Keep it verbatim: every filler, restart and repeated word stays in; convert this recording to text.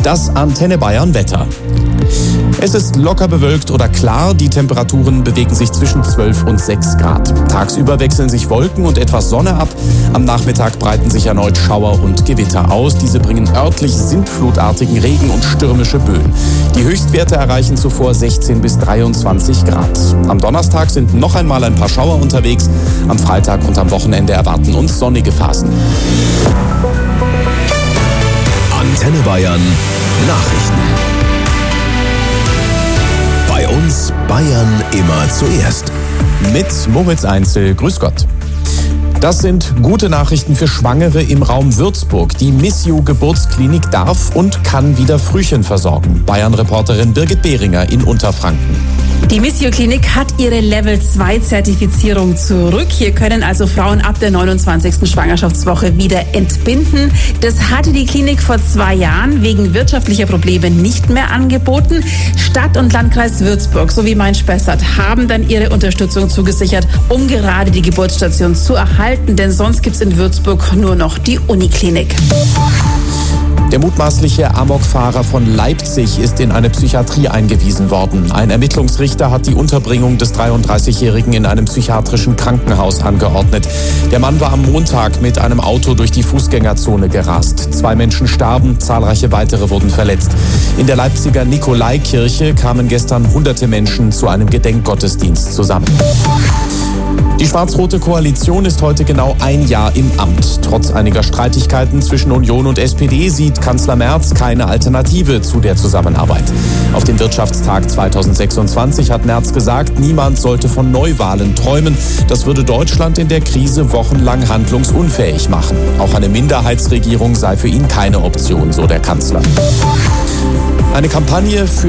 Das Antenne Bayern Wetter. Es ist locker bewölkt oder klar, die Temperaturen bewegen sich zwischen zwölf und sechs Grad. Tagsüber wechseln sich Wolken und etwas Sonne ab. Am Nachmittag breiten sich erneut Schauer und Gewitter aus. Diese bringen örtlich sintflutartigen Regen und stürmische Böen. Die Höchstwerte erreichen zuvor sechzehn bis dreiundzwanzig Grad. Am Donnerstag sind noch einmal ein paar Schauer unterwegs. Am Freitag und am Wochenende erwarten uns sonnige Phasen. Antenne Bayern Nachrichten. Bei uns Bayern immer zuerst. Mit Moritz Einzel, grüß Gott. Das sind gute Nachrichten für Schwangere im Raum Würzburg. Die Missio Geburtsklinik darf und kann wieder Frühchen versorgen. Bayern-Reporterin Birgit Behringer in Unterfranken. Die Missio Klinik hat ihre Level zwei Zertifizierung zurück. Hier können also Frauen ab der neunundzwanzigsten Schwangerschaftswoche wieder entbinden. Das hatte die Klinik vor zwei Jahren wegen wirtschaftlicher Probleme nicht mehr angeboten. Stadt und Landkreis Würzburg sowie Main-Spessart haben dann ihre Unterstützung zugesichert, um gerade die Geburtsstation zu erhalten. Denn sonst gibt es in Würzburg nur noch die Uniklinik. Der mutmaßliche Amokfahrer von Leipzig ist in eine Psychiatrie eingewiesen worden. Ein Ermittlungsrichter hat die Unterbringung des dreiunddreißigjährigen in einem psychiatrischen Krankenhaus angeordnet. Der Mann war am Montag mit einem Auto durch die Fußgängerzone gerast. Zwei Menschen starben, zahlreiche weitere wurden verletzt. In der Leipziger Nikolaikirche kamen gestern hunderte Menschen zu einem Gedenkgottesdienst zusammen. Die schwarz-rote Koalition ist heute genau ein Jahr im Amt. Trotz einiger Streitigkeiten zwischen Union und S P D sieht Kanzler Merz keine Alternative zu der Zusammenarbeit. Auf dem Wirtschaftstag zweitausendsechsundzwanzig hat Merz gesagt, niemand sollte von Neuwahlen träumen. Das würde Deutschland in der Krise wochenlang handlungsunfähig machen. Auch eine Minderheitsregierung sei für ihn keine Option, so der Kanzler. Eine Kampagne für